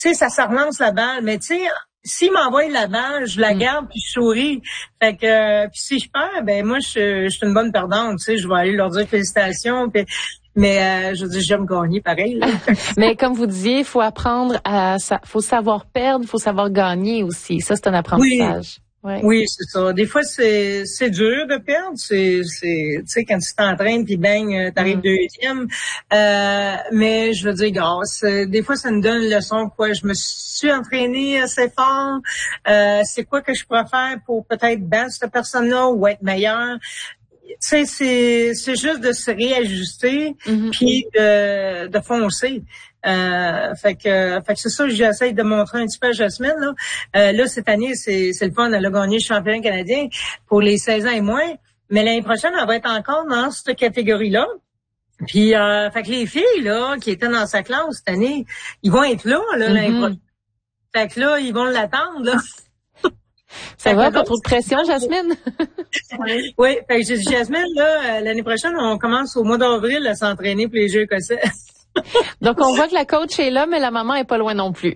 sais, ça relance la balle. Mais tu sais, s'il m'envoie la balle, je la garde puis je souris. Fait que puis si je perds, ben moi je suis une bonne perdante. Tu sais, je vais aller leur dire félicitations. Mais je veux dire, j'aime gagner pareil. Là. Mais comme vous disiez, il faut apprendre faut savoir perdre, il faut savoir gagner aussi. Ça, c'est un apprentissage. Oui. Oui, c'est ça. Des fois, c'est dur de perdre. Tu sais, quand tu t'entraînes puis bang, t'arrives deuxième. Mais je veux dire, gars, des fois, ça nous donne une leçon, quoi. Je me suis entraînée assez fort. C'est quoi que je pourrais faire pour peut-être battre cette personne-là ou être meilleure? Tu sais, c'est juste de se réajuster puis de foncer. Fait que c'est ça que j'essaie de montrer un petit peu à Jasmine là. Là cette année c'est le fun, elle a gagné le championnat canadien pour les 16 ans et moins, mais l'année prochaine elle va être encore dans cette catégorie-là. Puis fait que les filles là qui étaient dans sa classe cette année, ils vont être là l'année prochaine. Fait que là ils vont l'attendre là. Ça va, pas trop de pression, Jasmine? Oui, fait que j'ai dit, Jasmine, là, l'année prochaine, on commence au mois d'avril à s'entraîner pour les Jeux écossais. Donc, on voit que la coach est là, mais la maman est pas loin non plus.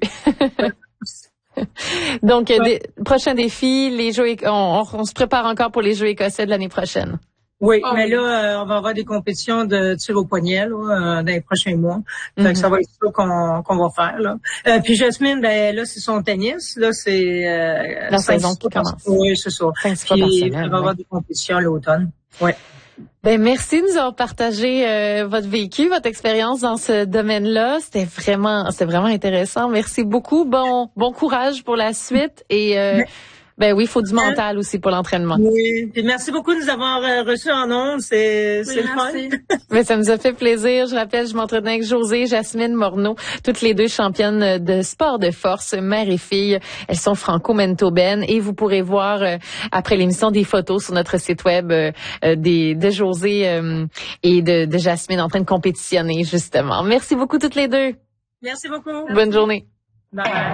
Donc, prochain défi, les Jeux, on se prépare encore pour les Jeux écossais de l'année prochaine. Oui, mais là, on va avoir des compétitions de tir au poignet là, dans les prochains mois. Fait que ça va être ça qu'on va faire. Là. Puis Jasmine, ben là, c'est son tennis. Là, c'est la saison qui commence. Oui, c'est ça. Puis il va y avoir des compétitions à l'automne. Oui. Ben merci de nous avoir partagé votre vécu, votre expérience dans ce domaine-là. C'était vraiment intéressant. Merci beaucoup. Bon courage pour la suite et ben oui, il faut du mental aussi pour l'entraînement. Oui, puis merci beaucoup de nous avoir reçus en ondes, c'est le fun. Mais ça nous a fait plaisir. Je rappelle, je m'entretenais avec Josée et Jasmine Morneau, toutes les deux championnes de sport de force, mère et fille. Elles sont franco-manitobaines et vous pourrez voir après l'émission des photos sur notre site web de Josée et de Jasmine en train de compétitionner justement. Merci beaucoup toutes les deux. Merci beaucoup. Bonne journée. Bye.